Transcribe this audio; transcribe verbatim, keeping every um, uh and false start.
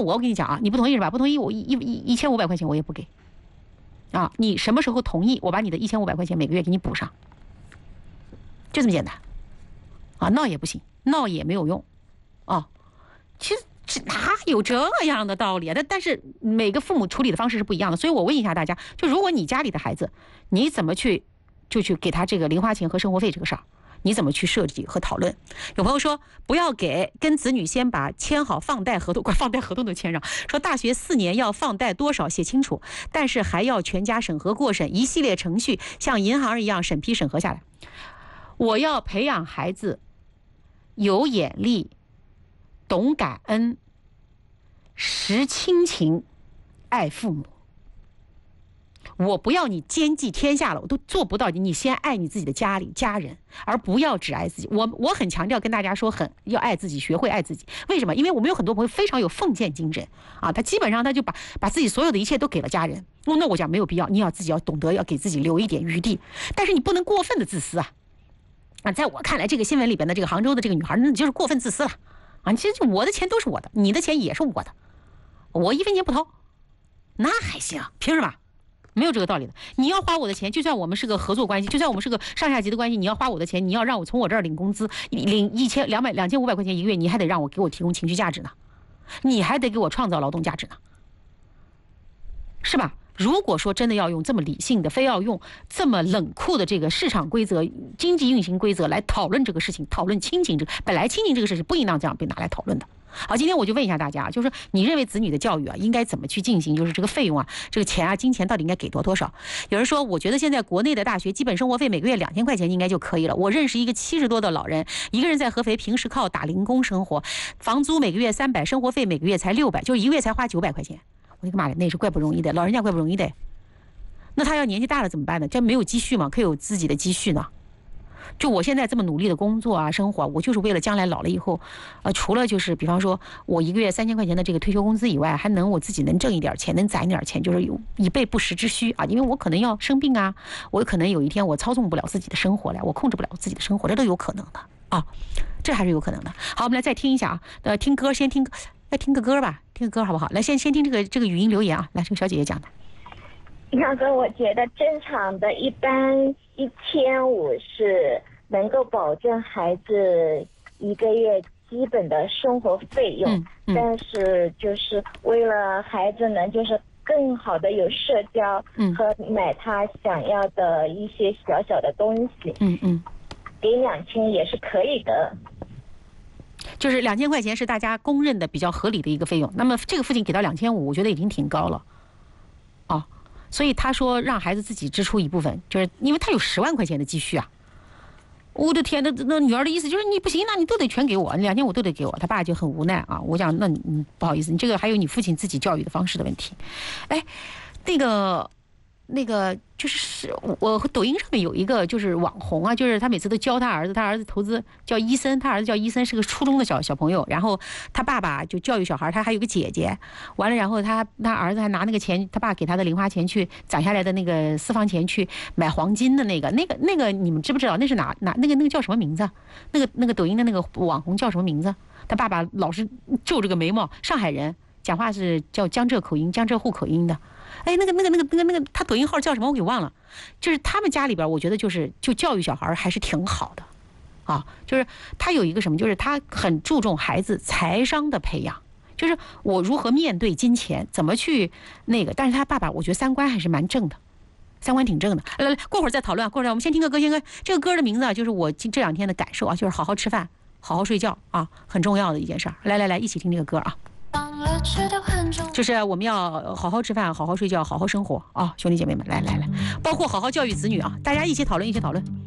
我跟你讲啊，你不同意是吧？不同意，我一一一一千五百块钱我也不给。啊，你什么时候同意，我把你的一千五百块钱每个月给你补上，就这么简单。啊，闹也不行，闹也没有用。啊，其实这哪有这样的道理啊？但但是每个父母处理的方式是不一样的，所以我问一下大家，就如果你家里的孩子，你怎么去就去给他这个零花钱和生活费这个事儿？你怎么去设计和讨论？有朋友说不要给，跟子女先把签好放贷合同，快放贷合同都签上。说大学四年要放贷多少写清楚，但是还要全家审核过审，一系列程序像银行一样审批审核下来。我要培养孩子有眼力、懂感恩、识亲情、爱父母。我不要你兼济天下了，我都做不到。你先爱你自己的家里家人，而不要只爱自己。我我很强调跟大家说，很要爱自己，学会爱自己。为什么？因为我们有很多朋友非常有奉献精神啊，他基本上他就把把自己所有的一切都给了家人。哦，那我讲没有必要，你要自己要懂得要给自己留一点余地，但是你不能过分的自私啊。啊，在我看来，这个新闻里边的这个杭州的这个女孩，那就是过分自私了啊！其实我的钱都是我的，你的钱也是我的，我一分钱不掏，那还行？凭什么？没有这个道理的。你要花我的钱，就算我们是个合作关系，就算我们是个上下级的关系，你要花我的钱，你要让我从我这儿领工资，领一千两百两千五百块钱一个月，你还得让我给我提供情绪价值呢，你还得给我创造劳动价值呢，是吧？如果说真的要用这么理性的，非要用这么冷酷的这个市场规则、经济运行规则来讨论这个事情，讨论亲情这个，本来亲情这个事情不应当这样被拿来讨论的。好，今天我就问一下大家，就是你认为子女的教育啊，应该怎么去进行？就是这个费用啊，这个钱啊，金钱到底应该给多多少？有人说，我觉得现在国内的大学基本生活费每个月两千块钱应该就可以了。我认识一个七十多的老人，一个人在合肥，平时靠打零工生活，房租每个月三百，生活费每个月才六百，就一个月才花九百块钱。我的个妈呀，那是怪不容易的，老人家怪不容易的。那他要年纪大了怎么办呢？这没有积蓄吗？可以有自己的积蓄呢。就我现在这么努力的工作啊，生活，我就是为了将来老了以后，呃，除了就是比方说我一个月三千块钱的这个退休工资以外，还能我自己能挣一点钱，能攒一点钱，就是有以备不时之需啊。因为我可能要生病啊，我可能有一天我操纵不了自己的生活了，我控制不了自己的生活，这都有可能的啊，这还是有可能的。好，我们来再听一下啊，呃，听歌先听，来听个歌吧，听个歌好不好？来，先先听这个这个语音留言啊，来，这个小姐姐讲的。 杨哥，我觉得正常的一般一千五是能够保证孩子一个月基本的生活费用， 嗯嗯、 但是就是为了孩子能就是更好的有社交和买他想要的一些小小的东西， 嗯嗯， 给两千也是可以的。 就是两千块钱是大家公认的比较合理的一个费用，那么这个父亲给到两千五，我觉得已经挺高了，啊。所以他说让孩子自己支出一部分，就是因为他有十万块钱的积蓄啊。我的天，那那女儿的意思就是你不行，那你都得全给我，两千五都得给我。他爸就很无奈啊。我讲那你不好意思，你这个还有你父亲自己教育的方式的问题。哎，那个那个就是我抖音上面有一个就是网红啊，就是他每次都教他儿子，他儿子投资叫伊森，他儿子叫伊森，是个初中的小小朋友。然后他爸爸就教育小孩，他还有个姐姐，完了然后他他儿子还拿那个钱，他爸给他的零花钱去攒下来的那个私房钱去买黄金的那个那个那个你们知不知道那是哪哪那个那个叫什么名字？那个那个抖音的那个网红叫什么名字？他爸爸老是皱着个眉毛，上海人，讲话是叫江浙口音，江浙沪口音的。哎，那个、那个、那个、那个、那个，他抖音号叫什么？我给忘了。就是他们家里边，我觉得就是就教育小孩还是挺好的，啊，就是他有一个什么，就是他很注重孩子财商的培养，就是我如何面对金钱，怎么去那个。但是他爸爸，我觉得三观还是蛮正的，三观挺正的。来来，过会儿再讨论，过会儿我们先听个歌，先歌。这个歌的名字啊，就是我这两天的感受啊，就是好好吃饭，好好睡觉啊，很重要的一件事儿。来来来，一起听这个歌啊。就是我们要好好吃饭，好好睡觉，好好生活啊，兄弟姐妹们，来来来，包括好好教育子女啊，大家一起讨论，一起讨论。